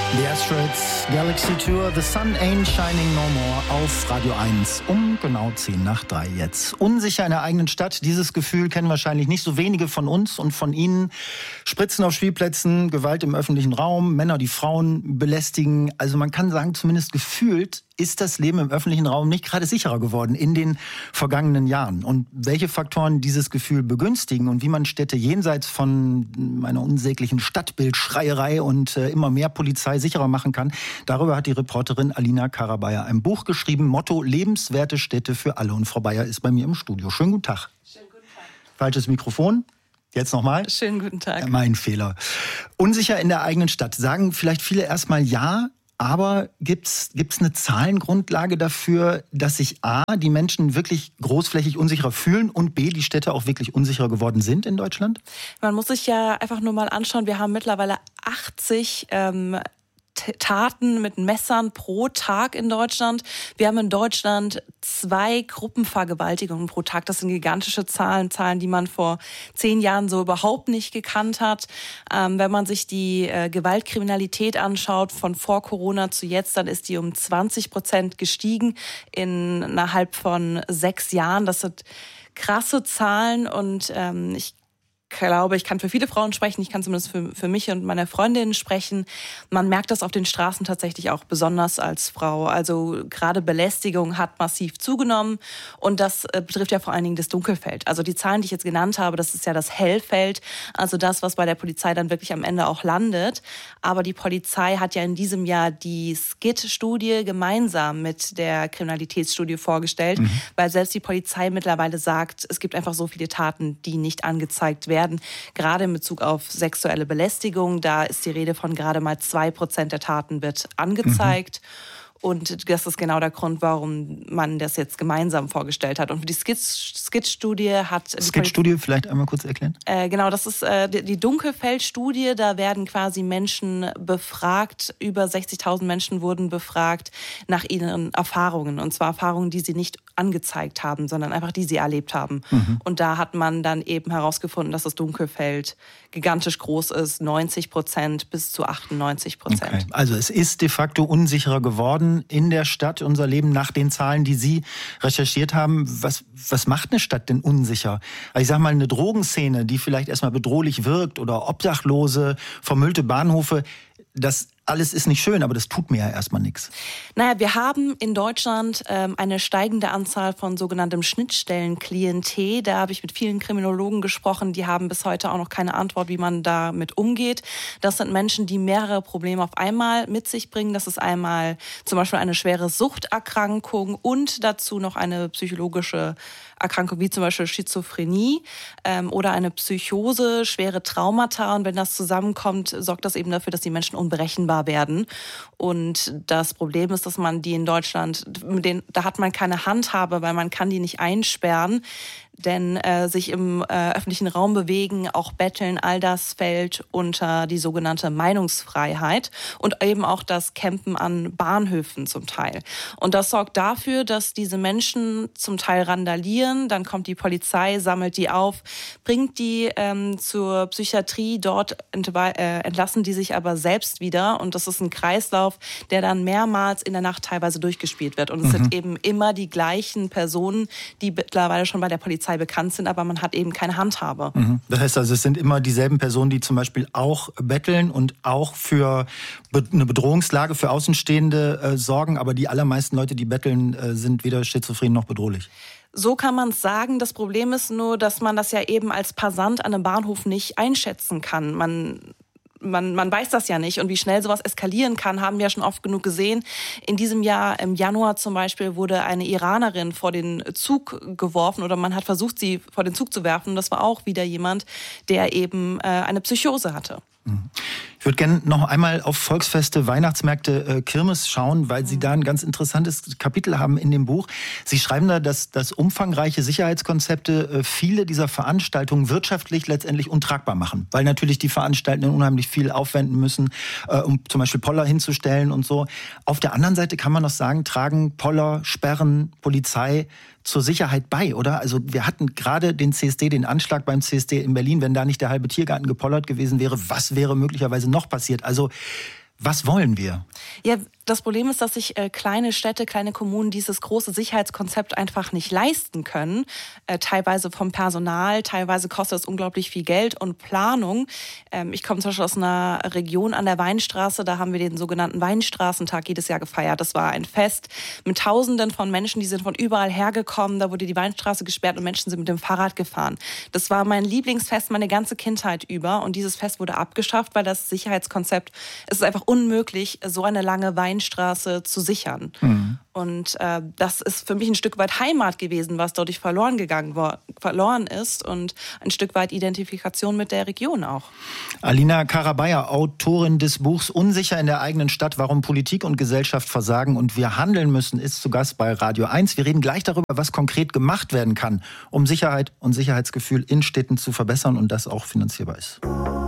The Asteroids Galaxy Tour, The Sun Ain't Shining No More auf Radio 1 um genau 2:10 jetzt. Unsicher in der eigenen Stadt, dieses Gefühl kennen wahrscheinlich nicht so wenige von uns und von Ihnen. Spritzen auf Spielplätzen, Gewalt im öffentlichen Raum, Männer, die Frauen belästigen. Also man kann sagen, zumindest gefühlt ist das Leben im öffentlichen Raum nicht gerade sicherer geworden in den vergangenen Jahren. Und welche Faktoren dieses Gefühl begünstigen und wie man Städte jenseits von einer unsäglichen Stadtbildschreierei und immer mehr Polizei sicherer machen kann, darüber hat die Reporterin Alina Karabayer ein Buch geschrieben, Motto Lebenswerte Städte für alle. Und Frau Bayer ist bei mir im Studio. Schönen guten Tag. Schönen guten Tag. Falsches Mikrofon. Jetzt nochmal. Schönen guten Tag. Mein Fehler. Unsicher in der eigenen Stadt. Sagen vielleicht viele erstmal ja, aber gibt's eine Zahlengrundlage dafür, dass sich A, die Menschen wirklich großflächig unsicherer fühlen und B, die Städte auch wirklich unsicherer geworden sind in Deutschland? Man muss sich ja einfach nur mal anschauen, wir haben mittlerweile 80 Taten mit Messern pro Tag in Deutschland. Wir haben in Deutschland 2 Gruppenvergewaltigungen pro Tag. Das sind gigantische Zahlen, die man vor 10 Jahren so überhaupt nicht gekannt hat. Wenn man sich die Gewaltkriminalität anschaut, von vor Corona zu jetzt, dann ist die um 20% gestiegen innerhalb von 6 Jahren. Das sind krasse Zahlen und ich glaube, ich kann für viele Frauen sprechen, ich kann zumindest für mich und meine Freundinnen sprechen. Man merkt das auf den Straßen tatsächlich auch besonders als Frau. Also gerade Belästigung hat massiv zugenommen und das betrifft ja vor allen Dingen das Dunkelfeld. Also die Zahlen, die ich jetzt genannt habe, das ist ja das Hellfeld, also das, was bei der Polizei dann wirklich am Ende auch landet. Aber die Polizei hat ja in diesem Jahr die SCID-Studie gemeinsam mit der Kriminalitätsstudie vorgestellt, weil selbst die Polizei mittlerweile sagt, es gibt einfach so viele Taten, die nicht angezeigt werden. Gerade in Bezug auf sexuelle Belästigung, da ist die Rede von gerade mal 2% der Taten wird angezeigt. Und das ist genau der Grund, warum man das jetzt gemeinsam vorgestellt hat. Und für die SCID-Studie hat... SCID-Studie vielleicht einmal kurz erklären? Genau, das ist die Dunkelfeldstudie. Da werden quasi Menschen befragt, über 60.000 Menschen wurden befragt nach ihren Erfahrungen. Und zwar Erfahrungen, die sie nicht angezeigt haben, sondern einfach die sie erlebt haben. Und da hat man dann eben herausgefunden, dass das Dunkelfeld gigantisch groß ist, 90% bis zu 98%. Okay. Also es ist de facto unsicherer geworden in der Stadt, unser Leben nach den Zahlen, die Sie recherchiert haben. Was macht eine Stadt denn unsicher? Also ich sag mal, eine Drogenszene, die vielleicht erstmal bedrohlich wirkt oder Obdachlose, vermüllte Bahnhöfe, das alles ist nicht schön, aber das tut mir ja erstmal nichts. Naja, wir haben in Deutschland eine steigende Anzahl von sogenanntem Schnittstellenklientel. Da habe ich mit vielen Kriminologen gesprochen, die haben bis heute auch noch keine Antwort, wie man damit umgeht. Das sind Menschen, die mehrere Probleme auf einmal mit sich bringen. Das ist einmal zum Beispiel eine schwere Suchterkrankung und dazu noch eine psychologische Erkrankung wie zum Beispiel Schizophrenie oder eine Psychose, schwere Traumata. Und wenn das zusammenkommt, sorgt das eben dafür, dass die Menschen unberechenbar werden. Und das Problem ist, dass man die in Deutschland, da hat man keine Handhabe, weil man kann die nicht einsperren. Denn sich im öffentlichen Raum bewegen, auch betteln, all das fällt unter die sogenannte Meinungsfreiheit und eben auch das Campen an Bahnhöfen zum Teil. Und das sorgt dafür, dass diese Menschen zum Teil randalieren, dann kommt die Polizei, sammelt die auf, bringt die zur Psychiatrie, dort entlassen die sich aber selbst wieder und das ist ein Kreislauf, der dann mehrmals in der Nacht teilweise durchgespielt wird. Und es sind eben immer die gleichen Personen, die mittlerweile schon bei der Polizei bekannt sind, aber man hat eben keine Handhabe. Das heißt also, es sind immer dieselben Personen, die zum Beispiel auch betteln und auch für eine Bedrohungslage für Außenstehende sorgen, aber die allermeisten Leute, die betteln, sind weder schizophren noch bedrohlich. So kann man es sagen. Das Problem ist nur, dass man das ja eben als Passant an einem Bahnhof nicht einschätzen kann. Man weiß das ja nicht und wie schnell sowas eskalieren kann, haben wir ja schon oft genug gesehen. In diesem Jahr, im Januar zum Beispiel, wurde eine Iranerin vor den Zug geworfen oder man hat versucht, sie vor den Zug zu werfen. Und das war auch wieder jemand, der eben eine Psychose hatte. Ich würde gerne noch einmal auf Volksfeste, Weihnachtsmärkte, Kirmes schauen, weil Sie da ein ganz interessantes Kapitel haben in dem Buch. Sie schreiben da, dass umfangreiche Sicherheitskonzepte viele dieser Veranstaltungen wirtschaftlich letztendlich untragbar machen, weil natürlich die Veranstaltenden unheimlich viel aufwenden müssen, um zum Beispiel Poller hinzustellen und so. Auf der anderen Seite kann man noch sagen, tragen Poller, Sperren, Polizei zur Sicherheit bei, oder? Also wir hatten gerade den Anschlag beim CSD in Berlin, wenn da nicht der halbe Tiergarten gepollert gewesen wäre, was wäre möglicherweise noch passiert? Also Was wollen wir? Ja, das Problem ist, dass sich kleine Städte, kleine Kommunen dieses große Sicherheitskonzept einfach nicht leisten können. Teilweise vom Personal, teilweise kostet es unglaublich viel Geld und Planung. Ich komme zum Beispiel aus einer Region an der Weinstraße, da haben wir den sogenannten Weinstraßentag jedes Jahr gefeiert. Das war ein Fest mit Tausenden von Menschen, die sind von überall hergekommen. Da wurde die Weinstraße gesperrt und Menschen sind mit dem Fahrrad gefahren. Das war mein Lieblingsfest meine ganze Kindheit über und dieses Fest wurde abgeschafft, weil das Sicherheitskonzept, es ist einfach unmöglich, so eine lange Weinstraße zu sichern. Mhm. Und das ist für mich ein Stück weit Heimat gewesen, was dadurch verloren ist und ein Stück weit Identifikation mit der Region auch. Alina Karabayer, Autorin des Buchs Unsicher in der eigenen Stadt, warum Politik und Gesellschaft versagen und wir handeln müssen, ist zu Gast bei Radio 1. Wir reden gleich darüber, was konkret gemacht werden kann, um Sicherheit und Sicherheitsgefühl in Städten zu verbessern und das auch finanzierbar ist.